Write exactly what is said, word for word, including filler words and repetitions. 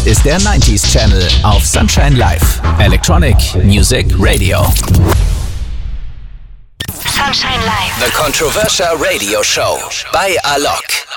ist der neunziger Channel auf Sunshine Live. Electronic Music Radio. Sunshine Live. The Controversial Radio Show bei Alok.